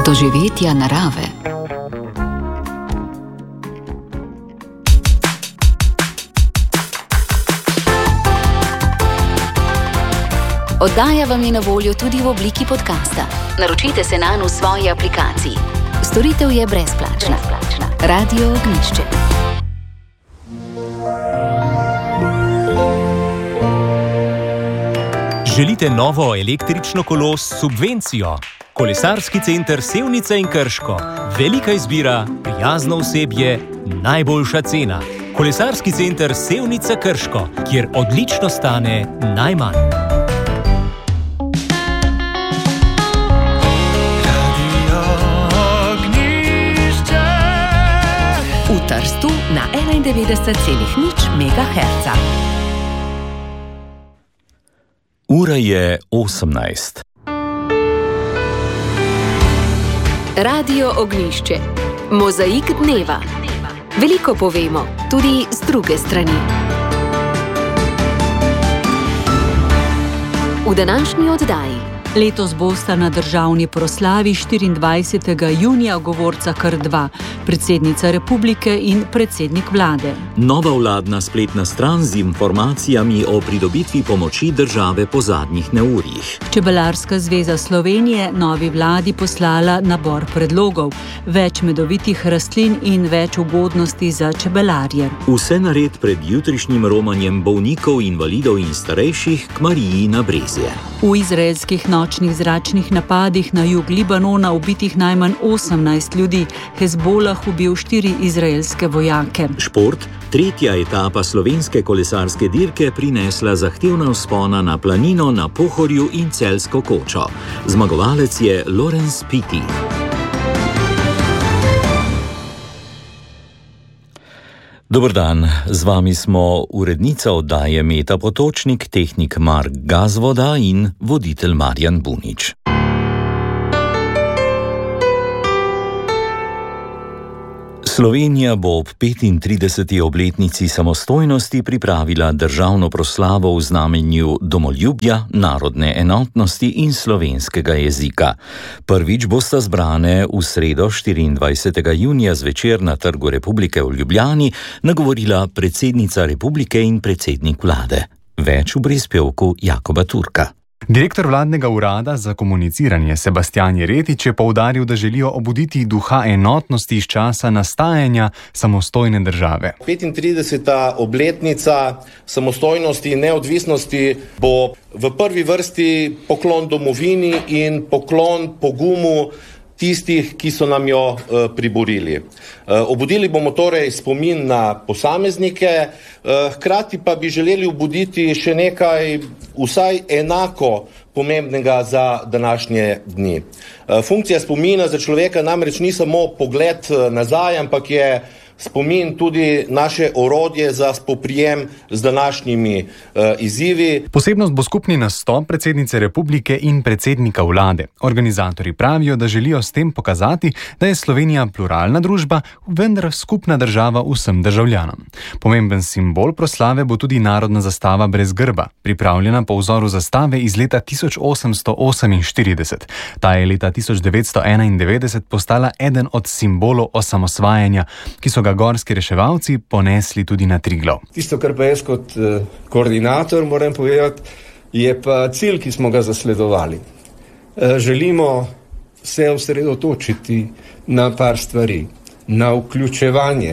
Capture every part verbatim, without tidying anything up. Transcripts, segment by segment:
doživetja narave. Oddaja vam je na voljo tudi v obliki podcasta. Naročite se nanj v svoji aplikaciji. Storitev je brezplačna. Radio Ognjišče. Želite novo električno kolo s subvencijo? Kolesarski center Sevnica in Krško. Velika izbira, prijazno osebje, najboljša cena. Kolesarski center Sevnica Krško, kjer odlično stane najmanj. V Trstu na enaindevetdeset celih nič megaherca. Ura je osemnajst. Radio Ognjišče. Mozaik dneva. Veliko povemo, tudi z druge strani. V današnji oddaji. Letos bosta na državni proslavi štiriindvajsetega junija govorca kar dva, predsednica republike in predsednik vlade. Nova vladna spletna stran z informacijami o pridobitvi pomoči države po zadnjih neurjih. Čebelarska zveza Slovenije novi vladi poslala nabor predlogov, več medovitih rastlin in več ugodnosti za čebelarje. Vse nared pred jutrišnjim romanjem bolnikov, invalidov in starejših k Mariji na Brezje. V izraelskih nočnih zračnih napadih na jug Libanona ubitih najmanj osemnajst ljudi, Hezbolah ubil štiri izraelske vojake. Šport, tretja etapa slovenske kolesarske dirke prinesla zahtevna vzpona na planino na Pohorju in Celjsko Kočo. Zmagovalec je Lorenz Piti. Dober dan, z vami smo urednica oddaje Meta Potočnik, tehnik Mark Gazvoda in voditelj Marjan Bunič. Slovenija bo ob petintrideseti obletnici samostojnosti pripravila državno proslavo v znamenju domoljubja, narodne enotnosti in slovenskega jezika. Prvič bosta zbrane v sredo štiriindvajsetega junija zvečer na Trgu Republike v Ljubljani nagovorila predsednica republike in predsednik vlade. Več v prispevku Jakoba Turka. Direktor vladnega urada za komuniciranje Sebastijan Jeretič je poudaril, da želijo obuditi duha enotnosti iz časa nastajanja samostojne države. petintrideseta obletnica samostojnosti in neodvisnosti bo v prvi vrsti poklon domovini in poklon pogumu tistih, ki so nam jo uh, priborili. Uh, obudili bomo torej spomin na posameznike, uh, hkrati pa bi želeli obuditi še nekaj vsaj enako pomembnega za današnje dni. Uh, funkcija spomina za človeka namreč ni samo pogled uh, nazaj, ampak je spomin tudi naše orodje za spoprijem z današnjimi uh, izzivi. Posebnost bo skupni nastop predsednice republike in predsednika vlade. Organizatorji pravijo, da želijo s tem pokazati, da je Slovenija pluralna družba, vendar skupna država vsem državljanom. Pomemben simbol proslave bo tudi narodna zastava brez grba, pripravljena po vzoru zastave iz leta tisoč osemsto oseminštirideset. Ta je leta tisoč devetsto enaindevetdeset postala eden od simbolov osamosvajanja, ki so ga gorski reševalci ponesli tudi na Triglav. Tisto, kar pa jaz kot eh, koordinator moram povedati, je pa cilj, ki smo ga zasledovali. Eh, želimo se osredotočiti na par stvari, na vključevanje,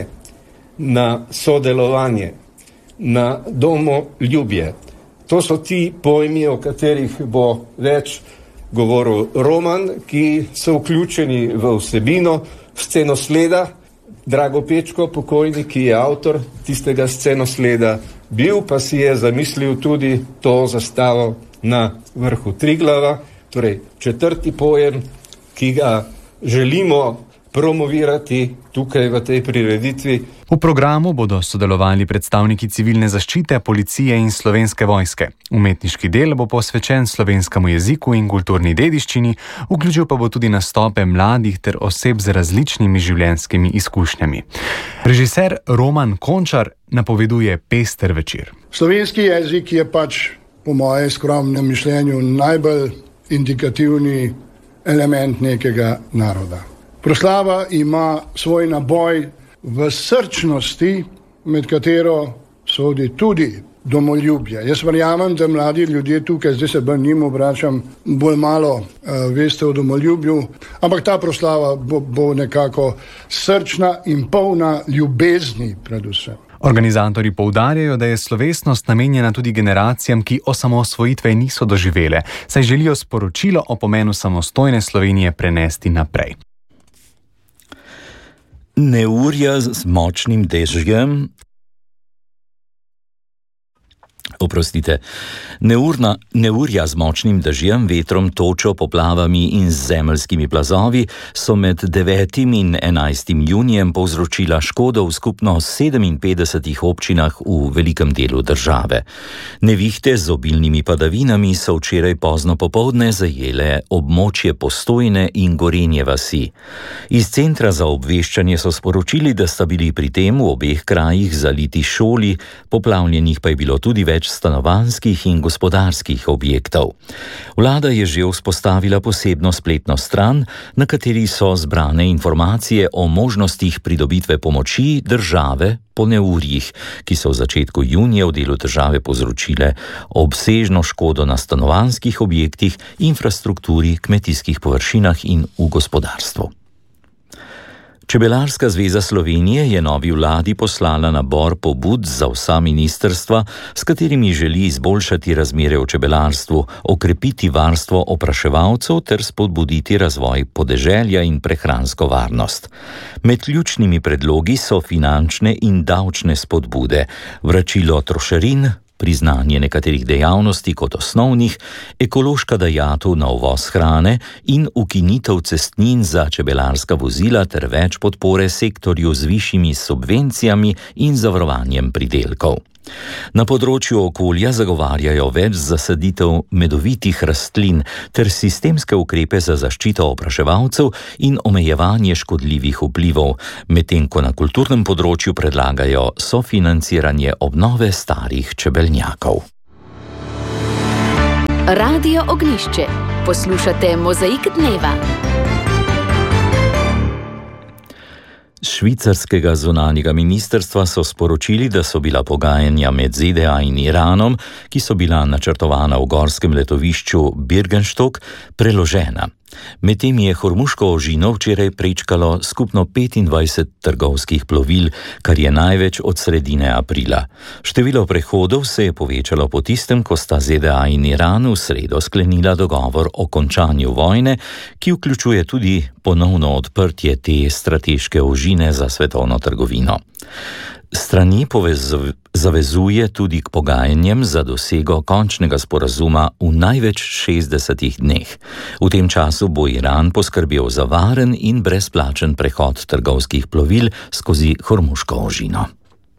na sodelovanje, na domoljubje. To so ti pojmi, o katerih bo več govoril Roman, ki so vključeni v vsebino scenosleda. Drago Pečko, pokojni, ki je avtor tistega scenosleda, bil pa si je zamislil tudi to zastavo na vrhu Triglava, torej četrti pojem, ki ga želimo promovirati tukaj v tej prireditvi. V programu bodo sodelovali predstavniki civilne zaščite, policije in slovenske vojske. Umetniški del bo posvečen slovenskemu jeziku in kulturni dediščini, vključil pa bo tudi nastope mladih ter oseb z različnimi življenjskimi izkušnjami. Režiser Roman Končar napoveduje pester večer. Slovenski jezik je pač po mojem skromnem mišljenju najbolj indikativni element nekega naroda. Proslava ima svoj naboj v srčnosti, med katero sodi tudi domoljubje. Jaz verjamem, da mladi ljudje tukaj, zdaj se bolj njim obračam, bolj malo uh, veste o domoljubju, ampak ta proslava bo, bo nekako srčna in polna ljubezni predvsem. Organizatorji poudarjajo, da je slovesnost namenjena tudi generacijam, ki osamosvojitve niso doživele, saj želijo sporočilo o pomenu samostojne Slovenije prenesti naprej. Neurja z močnim dežjem Oprostite, Neurna, neurja z močnim dežjem, vetrom, točo, poplavami in zemeljskimi plazovi so med devetim in enajstim junijem povzročila škodo v skupno sedeminpetdesetih občinah v velikem delu države. Nevihte z obilnimi padavinami so včeraj pozno popoldne zajele območje Postojne in Gorenje vasi. Iz centra za obveščanje so sporočili, da sta bili pri tem v obeh krajih zaliti šoli, poplavljenih pa je bilo tudi več stanovanjskih in gospodarskih objektov. Vlada je že vzpostavila posebno spletno stran, na kateri so zbrane informacije o možnostih pridobitve pomoči države po neurjih, ki so v začetku junija v delu države povzročile obsežno škodo na stanovanjskih objektih, infrastrukturi, kmetijskih površinah in v gospodarstvu. Čebelarska zveza Slovenije je novi vladi poslala nabor pobud za vsa ministrstva, s katerimi želi izboljšati razmere v čebelarstvu, okrepiti varstvo opraševalcev ter spodbuditi razvoj podeželja in prehransko varnost. Med ključnimi predlogi so finančne in davčne spodbude, vračilo trošarin, priznanje nekaterih dejavnosti kot osnovnih, ekološka dajatev na uvoz hrane in ukinitev cestnin za čebelarska vozila ter več podpore sektorju z višjimi subvencijami in zavarovanjem pridelkov. Na področju okolja zagovarjajo več zasaditev medovitih rastlin ter sistemske ukrepe za zaščito opraševalcev in omejevanje škodljivih vplivov, medtem ko na kulturnem področju predlagajo sofinanciranje obnove starih čebelnjakov. Radio Ognjišče. Poslušate Mozaik dneva. Švicarskega zunanjega ministrstva so sporočili, da so bila pogajanja med Z D A in Iranom, ki so bila načrtovana v gorskem letovišču Birkenstock, preložena. Medtem je Hormuško ožino včeraj prečkalo skupno petindvajset trgovskih plovil, kar je največ od sredine aprila. Število prehodov se je povečalo po tistem, ko sta Z D A in Iran v sredo sklenila dogovor o končanju vojne, ki vključuje tudi ponovno odprtje te strateške ožine za svetovno trgovino. Strani povezu, zavezuje tudi k pogajanjem za dosego končnega sporazuma v največ šestdesetih dneh. V tem času bo Iran poskrbel za varen in brezplačen prehod trgovskih plovil skozi Hormuško ožino.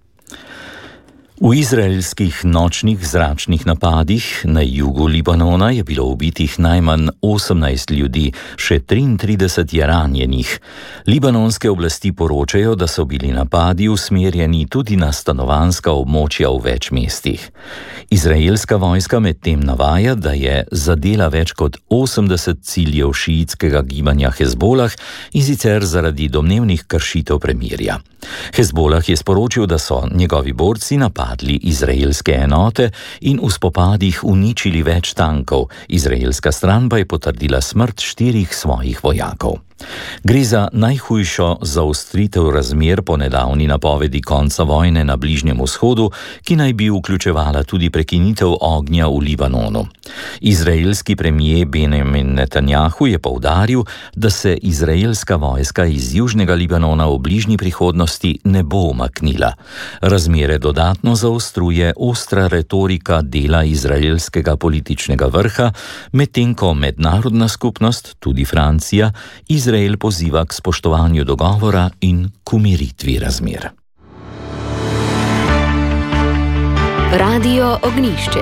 V izraelskih nočnih zračnih napadih na jugu Libanona je bilo ubitih najmanj osemnajst ljudi, še triintrideset je ranjenih. Libanonske oblasti poročajo, da so bili napadi usmerjeni tudi na stanovanjska območja v več mestih. Izraelska vojska medtem navaja, da je zadela več kot osemdeset ciljev šiitskega gibanja Hezbolah in sicer zaradi domnevnih kršitev premirja. Hezbolah je sporočil, da so njegovi borci napadli izraelske enote in v spopadih uničili več tankov. Izraelska stran pa je potrdila smrt štirih svojih vojakov. Gre za najhujšo zaostritev razmer po nedavni napovedi konca vojne na Bližnjem vzhodu, ki naj bi vključevala tudi prekinitev ognja v Libanonu. Izraelski premier Benjamin Netanjahu je poudaril, da se izraelska vojska iz južnega Libanona v bližnji prihodnosti ne bo umaknila. Razmere dodatno zaostruje ostra retorika dela izraelskega političnega vrha, medtem ko mednarodna skupnost, tudi Francija, Izrael poziva k spoštovanju dogovora in k umiritvi razmer. Radio Ognjišče.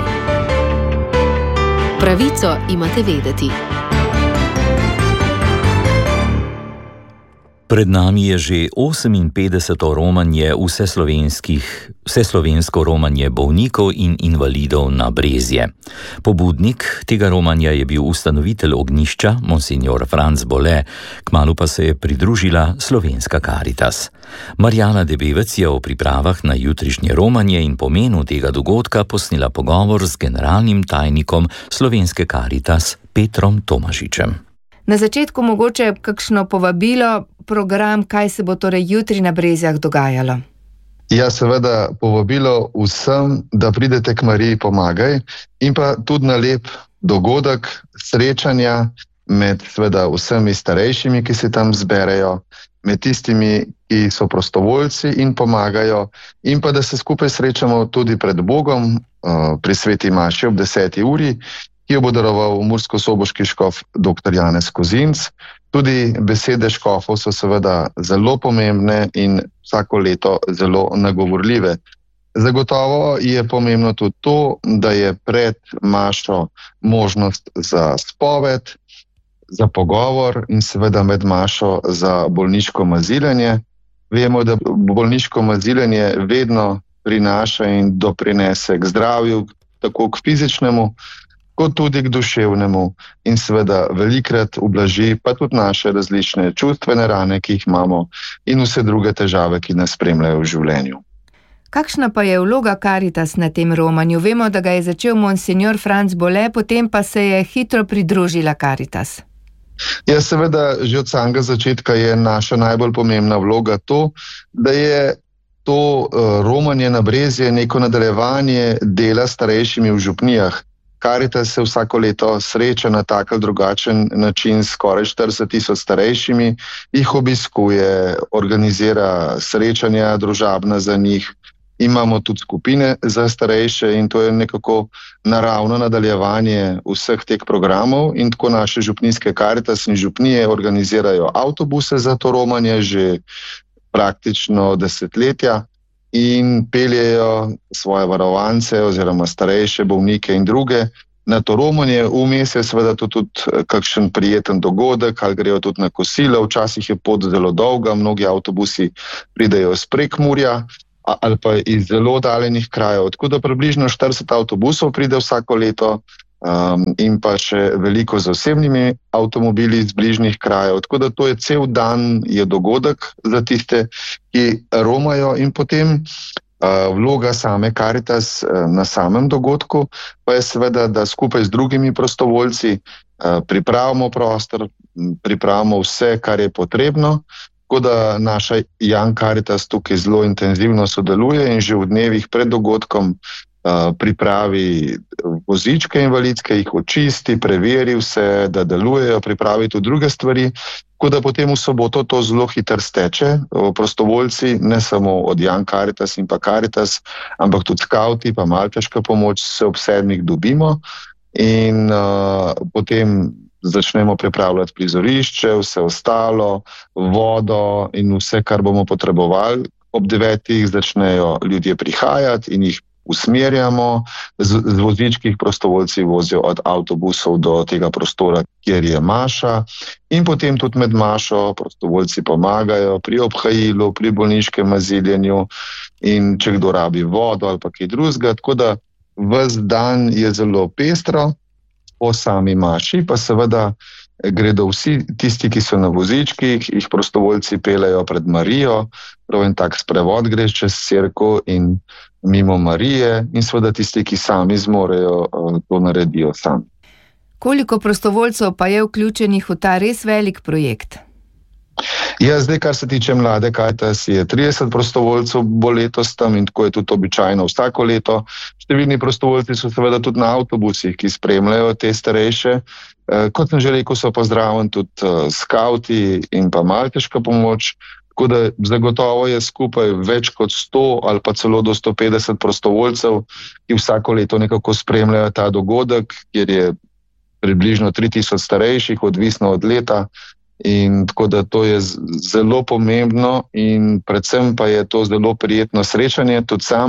Pravico imate vedeti. Pred nami je že oseminpetdeseto romanje vseslovenskih, vseslovensko romanje bolnikov in invalidov na Brezje. Pobudnik tega romanja je bil ustanovitelj ognjišča, monsignor Franc Bole, kmalu pa se je pridružila Slovenska Karitas. Marjana Debevec je o pripravah na jutrišnje romanje in pomenu tega dogodka posnela pogovor z generalnim tajnikom Slovenske Karitas Petrom Tomažičem. Na začetku mogoče kakšno povabilo, program, kaj se bo torej jutri na Brezjah dogajalo? Ja, seveda povabilo vsem, da pridete k Mariji Pomagaj in pa tudi na lep dogodek srečanja med seveda vsemi starejšimi, ki se tam zberejo, med tistimi, ki so prostovoljci in pomagajo, in pa da se skupaj srečamo tudi pred Bogom pri sveti maši ob deseti uri, ki jo bo daroval murskosoboški škof doktor Janez Kozinc. Tudi besede škofov so seveda zelo pomembne in vsako leto zelo nagovorljive. Zagotovo je pomembno tudi to, da je pred mašo možnost za spoved, za pogovor in seveda med mašo za bolniško maziljenje. Vemo, da bolniško maziljenje vedno prinaša in doprinese k zdravju, tako k fizičnemu, kot tudi k duševnemu in seveda velikrat ublaži pa tudi naše različne čustvene rane, ki jih imamo in vse druge težave, ki nas spremljajo v življenju. Kakšna pa je vloga Karitas na tem romanju? Vemo, da ga je začel monsignor Franc Bole, potem pa se je hitro pridružila Karitas. Ja, seveda, že od samega začetka je naša najbolj pomembna vloga to, da je to uh, romanje na Brezje neko nadaljevanje dela starejšimi v župnijah. Karitas se vsako leto sreča na tak ali drugačen način s skoraj štirideset tisoč starejšimi, jih obiskuje, organizira srečanja družabna za njih. Imamo tudi skupine za starejše in to je nekako naravno nadaljevanje vseh teh programov in tako naše župnijske Karitas in župnije organizirajo avtobuse za to romanje že praktično desetletja in peljejo svoje varovance oziroma starejše bolnike in druge na to romanje. Vmes je seveda to tudi kakšen prijeten dogodek, ali grejo tudi na kosilo, včasih je pot zelo dolga, mnogi avtobusi pridejo iz Prekmurja ali pa iz zelo oddaljenih krajev. Tako da približno štirideset avtobusov pride vsako leto um, in pa še veliko z osebnimi avtomobili iz bližnjih krajev. Tako da to je cel dan je dogodek za tiste, ki romajo in potem uh, vloga same Karitas uh, na samem dogodku pa je seveda, da skupaj z drugimi prostovoljci uh, pripravimo prostor, pripravimo vse, kar je potrebno. Tako da naša Young Karitas tukaj zelo intenzivno sodeluje in že v dnevih pred dogodkom uh, pripravi vozičke invalidske, jih očisti, preveri vse, da delujejo, pripravi tudi druge stvari, tako da potem v soboto to zelo hitro steče. Prostovoljci, ne samo od Young Karitas in pa Karitas, ampak tudi skauti, pa malteška pomoč se ob sedmih dobimo in uh, potem začnemo pripravljati prizorišče, vse ostalo, vodo in vse, kar bomo potrebovali. Ob devetih začnejo ljudje prihajati in jih usmerjamo. Z, z vozički jih prostovoljci vozijo od avtobusov do tega prostora, kjer je maša. In potem tudi med mašo prostovoljci pomagajo pri obhajilu, pri bolniškem maziljenju in če kdo rabi vodo ali pa kaj drugega. Tako da ves dan je zelo pestro. Po sami maši pa seveda gredo vsi tisti, ki so na vozičkih, jih prostovoljci peljejo pred Marijo, prav en tak sprevod gre čez cerkev in mimo Marije in seveda tisti, ki sami zmorejo, to naredijo sami. Koliko prostovoljcev pa je vključenih v ta res velik projekt? Ja, zdaj, kar se tiče mlade Karitas, je trideset prostovoljcev bo letos tam in tako je tudi običajno vsako leto. Številni prostovoljci so seveda tudi na avtobusih, ki spremljajo te starejše. E, kot sem že rekel, so pa zraven tudi uh, skauti in pa malteška pomoč, tako da zagotovo je skupaj več kot sto ali pa celo do sto petdeset prostovoljcev, ki vsako leto nekako spremljajo ta dogodek, kjer je približno tri tisoč starejših, odvisno od leta. In tako da to je zelo pomembno in predvsem pa je to zelo prijetno srečanje. Tudi sam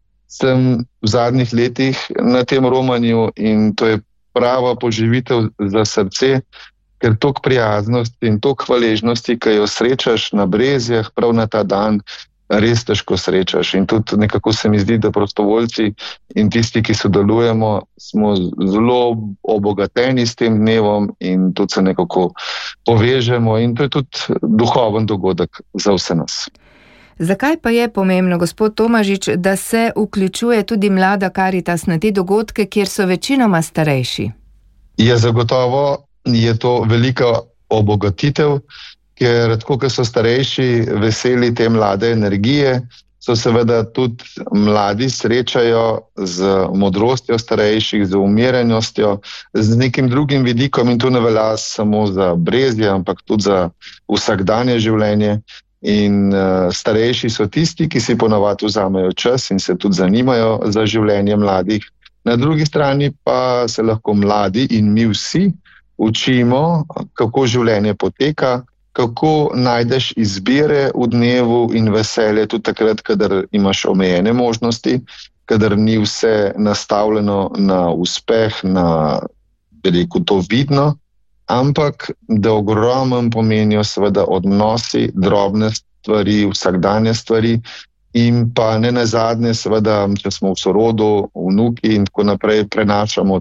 sem v zadnjih letih na tem romanju in to je prava poživitev za srce, ker toliko prijaznosti in toliko hvaležnosti, ki jo srečaš na Brezjah, prav na ta dan, res težko srečaš. In tudi nekako se mi zdi, da prostovoljci in tisti, ki sodelujemo, smo zelo obogateni s tem dnevom in tudi se nekako povežemo in to je tudi duhoven dogodek za vse nas. Zakaj pa je pomembno, gospod Tomažič, da se vključuje tudi mlada Karitas na te dogodke, kjer so večinoma starejši? Je zagotovo, je to velika obogatitev, ker tako, ker so starejši veseli te mlade energije, so seveda tudi mladi srečajo z modrostjo starejših, z umirenostjo, z nekim drugim vidikom in to ne velja samo za Brezje, ampak tudi za vsakdanje življenje. In uh, starejši so tisti, ki si ponavadi vzamejo čas in se tudi zanimajo za življenje mladih. Na drugi strani pa se lahko mladi in mi vsi učimo, kako življenje poteka, kako najdeš izbire v dnevu in veselje tudi takrat, kadar imaš omejene možnosti, kadar ni vse nastavljeno na uspeh, na veliko to vidno, ampak da ogromen pomenijo seveda odnosi, drobne stvari, vsakdanje stvari in pa ne nazadnje seveda, če smo v sorodu, vnuki in tako naprej, prenašamo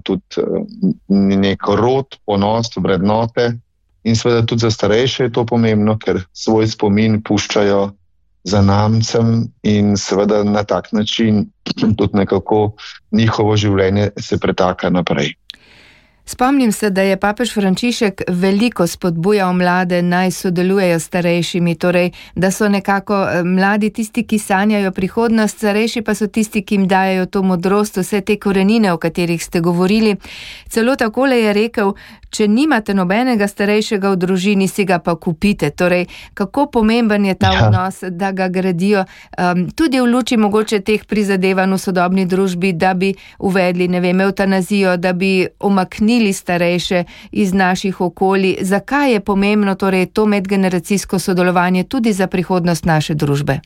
tudi nek rod, ponos, vrednote. In seveda tudi za starejše je to pomembno, ker svoj spomin puščajo zanamcem in seveda na tak način tudi nekako njihovo življenje se pretaka naprej. Spomnim se, da je papež Frančišek veliko spodbujal mlade, naj sodelujejo s starejšimi, torej, da so nekako mladi tisti, ki sanjajo prihodnost, starejši pa so tisti, ki jim dajo to modrost, vse te korenine, o katerih ste govorili. Celo takole je rekel, če nimate nobenega starejšega v družini, si ga pa kupite. Torej, kako pomemben je ta ja. odnos, da ga gradijo, um, tudi v luči mogoče teh prizadevanj v sodobni družbi, da bi uvedli, ne vem, evtanazijo, da bi omaknili starejše iz naših okolij. Zakaj je pomembno torej to medgeneracijsko sodelovanje tudi za prihodnost naše družbe?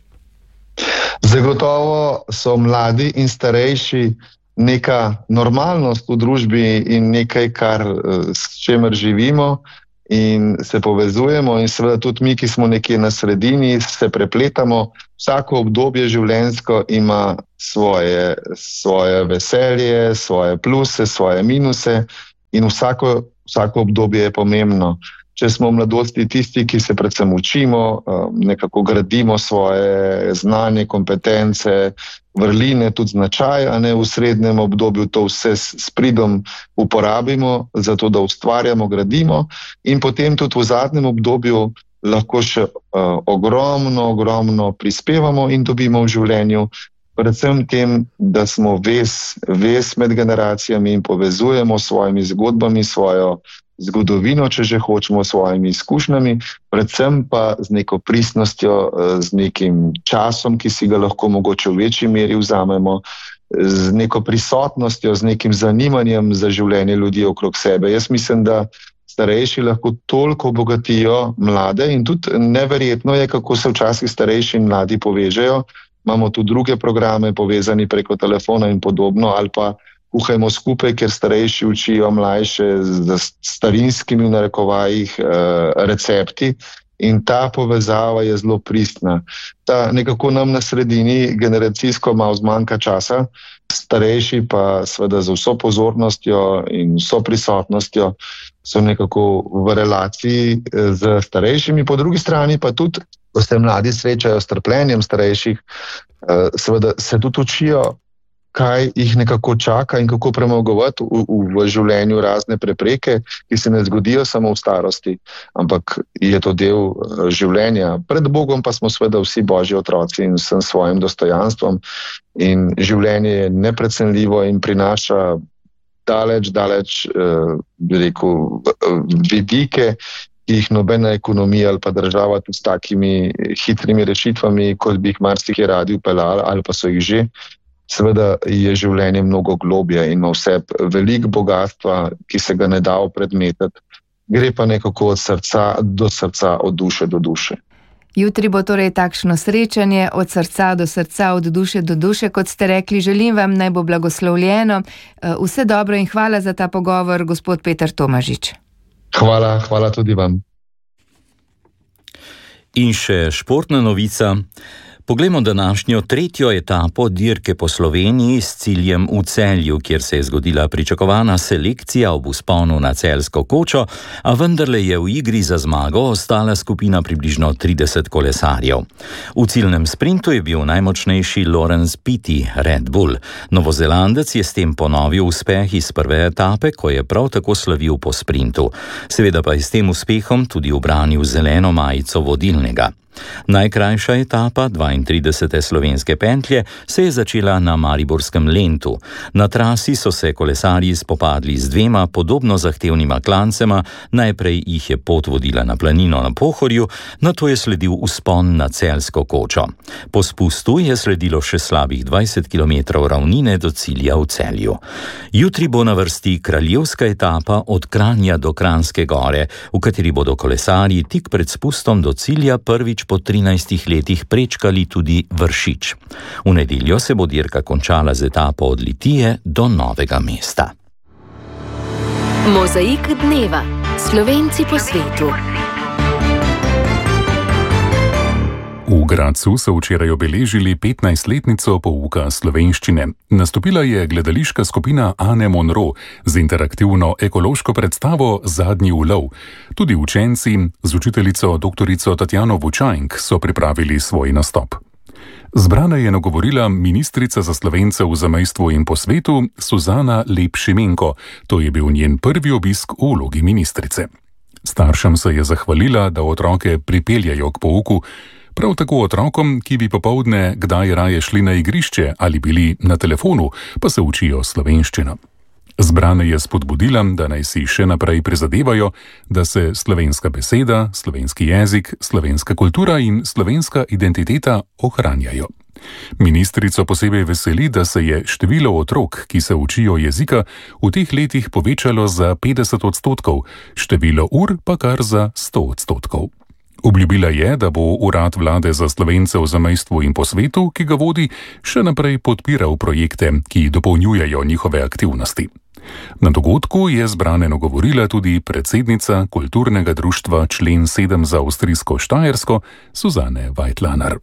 Zagotovo so mladi in starejši neka normalnost v družbi in nekaj, kar, s čemer živimo in se povezujemo in seveda tudi mi, ki smo nekje na sredini, se prepletamo. Vsako obdobje življenjsko ima svoje, svoje veselje, svoje pluse, svoje minuse in vsako, vsako obdobje je pomembno. Če smo v mladosti tisti, ki se predvsem učimo, nekako gradimo svoje znanje, kompetence, vrline, tudi značaj, a ne v srednjem obdobju to vse s pridom uporabimo, zato da ustvarjamo, gradimo in potem tudi v zadnjem obdobju lahko še uh, ogromno, ogromno prispevamo in dobimo v življenju, predvsem tem, da smo vez, vez med generacijami in povezujemo s svojimi zgodbami, svojo zgodovino, če že hočemo, s svojimi izkušnjami, predvsem pa z neko pristnostjo, z nekim časom, ki si ga lahko mogoče v večji meri vzamemo, z neko prisotnostjo, z nekim zanimanjem za življenje ljudi okrog sebe. Jaz mislim, da starejši lahko toliko obogatijo mlade in tudi neverjetno je, kako se včasih starejši in mladi povežejo. Imamo tudi druge programe povezani preko telefona in podobno, ali pa kuhajmo skupaj, ker starejši učijo mlajše z starinskimi v narekovajih recepti in ta povezava je zelo pristna. Ta nekako nam na sredini generacijsko malo zmanjka časa, starejši pa seveda z vso pozornostjo in vso prisotnostjo so nekako v relaciji z starejšimi, po drugi strani pa tudi, ko se mladi srečajo s trpljenjem starejših, seveda se tudi učijo, kaj jih nekako čaka in kako premagovati v, v, v življenju razne prepreke, ki se ne zgodijo samo v starosti, ampak je to del življenja. Pred Bogom pa smo seveda vsi Božji otroci in vsem svojim dostojanstvom in življenje je neprecenljivo in prinaša daleč, daleč, bi rekel, vidike, ki jih nobena ekonomija ali pa država tudi s takimi hitrimi rešitvami, kot bi jih marsikaj radi vpeljali ali pa so jih že. Seveda je življenje mnogo globje in ima vse veliko bogatstva, ki se ga ne da opredmetiti. Gre pa nekako od srca do srca, od duše do duše. Jutri bo torej takšno srečanje od srca do srca, od duše do duše, kot ste rekli. Želim vam, naj bo blagoslovljeno. Vse dobro in hvala za ta pogovor, gospod Peter Tomažič. Hvala, hvala tudi vam. In še športna novica. Poglejmo današnjo tretjo etapo dirke po Sloveniji s ciljem v Celju, kjer se je zgodila pričakovana selekcija ob vzponu na celjsko kočo, a vendarle je v igri za zmago ostala skupina približno trideset kolesarjev. V ciljnem sprintu je bil najmočnejši Laurens Pitty, Red Bull. Novozelandec je s tem ponovil uspeh iz prve etape, ko je prav tako slavil po sprintu. Seveda pa je s tem uspehom tudi ubranil zeleno majico vodilnega. Najkrajša etapa, dvaintridesete slovenske pentlje, se je začela na mariborskem Lentu. Na trasi so se kolesarji spopadli z dvema podobno zahtevnima klancema, najprej jih je pot vodila na planino na Pohorju, nato je sledil vzpon na celjsko kočo. Po spustu je sledilo še slabih dvajset kilometrov ravnine do cilja v Celju. Jutri bo na vrsti kraljevska etapa od Kranja do Kranjske gore, v kateri bodo kolesarji tik pred spustom do cilja prvič po trinajstih letih prečkali tudi Vršič. V nedeljo se bo dirka končala z etapo od Litije do Novega mesta. Mozaik dneva. Slovenci po svetu. V Gradcu so včeraj obeležili petnajstletnico pouka slovenščine. Nastopila je gledališka skupina Ane Monro z interaktivno ekološko predstavo Zadnji ulov. Tudi učenci z učiteljico doktorico Tatjano Vučajnk so pripravili svoj nastop. Zbrana je nagovorila ministrica za Slovence v zamejstvu in po svetu Suzana Lep-Šimenko. To je bil njen prvi obisk v vlogi ministrice. Staršem se je zahvalila, da otroke pripeljajo k pouku, prav tako otrokom, ki bi popoldne kdaj raje šli na igrišče ali bili na telefonu, pa se učijo slovenščino. Zbrane je spodbudila, da naj si še naprej prizadevajo, da se slovenska beseda, slovenski jezik, slovenska kultura in slovenska identiteta ohranjajo. Ministrico posebej veseli, da se je število otrok, ki se učijo jezika, v teh letih povečalo za petdeset odstotkov, število ur pa kar za sto odstotkov. Obljubila je, da bo urad vlade za Slovence v zamejstvu in po svetu, ki ga vodi, še naprej podpiral projekte, ki dopolnjujejo njihove aktivnosti. Na dogodku je zbrane nagovorila tudi predsednica kulturnega društva Člen sedem za avstrijsko Štajersko, Suzane Weitlaner.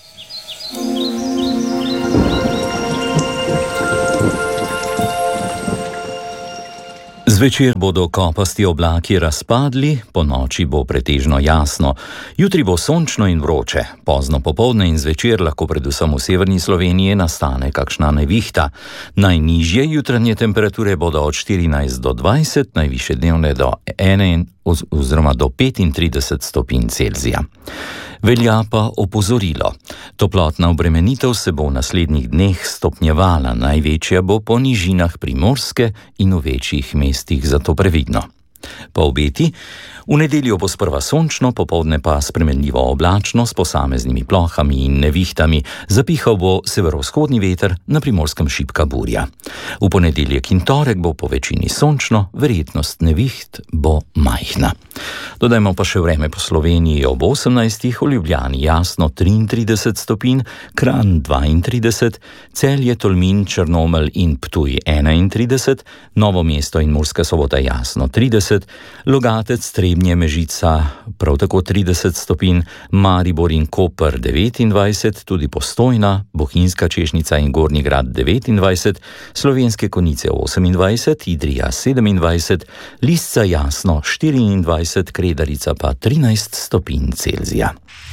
Zvečer bodo kopasti oblaki razpadli, ponoči bo pretežno jasno. Jutri bo sončno in vroče. Pozno popoldne in zvečer lahko predvsem v severni Sloveniji nastane kakšna nevihta. Najnižje jutranje temperature bodo od štirinajst do dvajset, najvišje dnevne do ena oziroma do petintrideset stopinj Celzija. Velja pa opozorilo. Toplotna obremenitev se bo v naslednjih dneh stopnjevala, največja bo po nižinah Primorske in v večjih mestih, zato previdno. Po obeti, v nedeljo bo sprva sončno, popoldne pa spremenljivo oblačno s posameznimi plohami in nevihtami, zapihal bo severovzhodni veter, na Primorskem šibka burja. V ponedeljek in torek bo po večini sončno, verjetnost neviht bo majhna. Dodajmo pa še vreme po Sloveniji ob osemnajstih, v Ljubljani jasno triintrideset stopinj, Kranj dvaintrideset, Celje, Tolmin, Črnomelj in Ptuj enaintrideset, Novo mesto in Murska Sobota jasno trideset, Logatec, Trebnje, Mežica prav tako trideset stopinj, Maribor in Koper devetindvajset, tudi Postojna, Bohinjska Češnica in Gornji Grad devetindvajset, Slovenske Konjice osemindvajset, Idrija sedemindvajset, Lisca jasno štiriindvajset, Kredarica pa trinajst stopinj Celzija.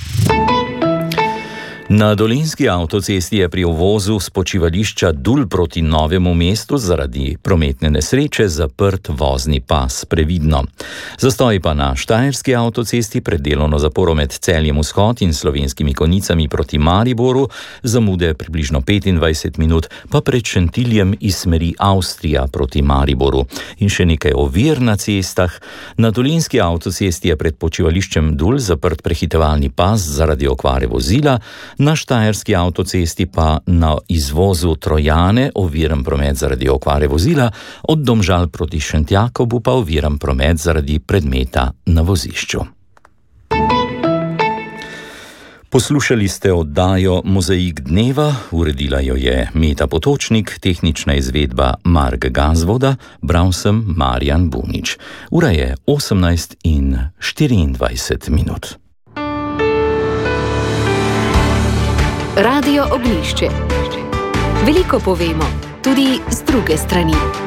Na Dolenjski avtocesti je pri uvozu s počivališča Dul proti Novemu mestu zaradi prometne nesreče zaprt vozni pas, previdno. Zastoj pa na Štajerski avtocesti pred delovno zaporo med Celjem Vzhod in Slovenskimi Konjicami proti Mariboru, zamude približno petindvajset minut, pa pred Šentiljem iz smeri Avstrija proti Mariboru. In še nekaj ovir na cestah. Na Dolenjski avtocesti je pred počivališčem Dul zaprt prehitevalni pas zaradi okvare vozila, na Štajerski avtocesti pa na izvozu Trojane oviran promet zaradi okvare vozila, od Domžal proti Šentjakobu pa oviran promet zaradi predmeta na vozišču. Poslušali ste oddajo Mozaik dneva, uredila jo je Meta Potočnik, tehnična izvedba Mark Gazvoda, bral sem Marjan Bunič. Ura je osemnajst in štiriindvajset minut. Radio Ognjišče. Veliko povemo, tudi z druge strani.